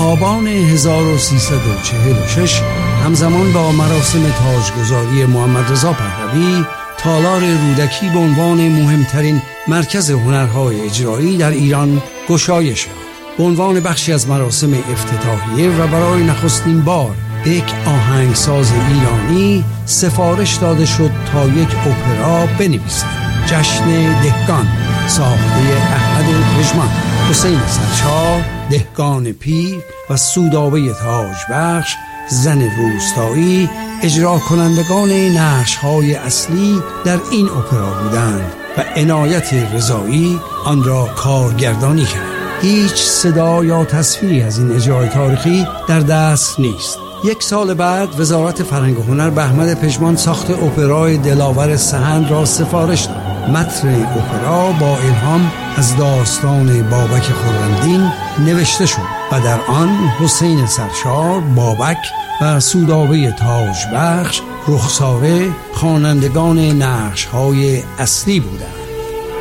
آبان 1346 همزمان با مراسم تاجگذاری محمد رضا پهلوی، تالار رودکی به عنوان مهمترین مرکز هنرهای اجرایی در ایران گشایش یافت. به عنوان بخشی از مراسم افتتاحیه و برای نخستین بار به یک آهنگساز ایرانی سفارش داده شد تا یک اپرا بنویسد. جشن دهقان ساخته احمد پژمان، حسین سرشار، دهقان پیر و سودابه تاجبخش، زن روستایی اجرا کنندگان نقش‌های اصلی در این اپرا بودند و عنایت رضایی آن را کارگردانی کرد. هیچ صدا یا تصویری از این اجرای تاریخی در دست نیست. یک سال بعد وزارت فرهنگ و هنر به احمد پژمان ساخت اپرای دلاور سهند را سفارش داد. متن اپرا با الهام از داستان بابک خرمدین نوشته شد و در آن حسین سرشار، بابک و سودابه تاجبخش، رخساره خوانندگان نقش‌های اصلی بودند.